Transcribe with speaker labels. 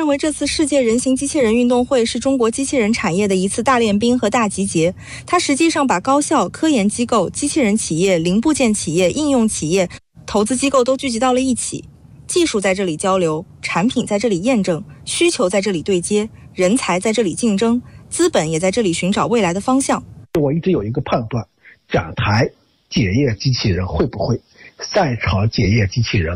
Speaker 1: 认为这次世界人形机器人运动会是中国机器人产业的一次大练兵和大集结。它实际上把高校、科研机构、机器人企业、零部件企业、应用企业、投资机构都聚集到了一起，技术在这里交流，产品在这里验证，需求在这里对接，人才在这里竞争，资本也在这里寻找未来的方向。
Speaker 2: 我一直有一个判断，展台检验机器人会不会，赛场检验机器人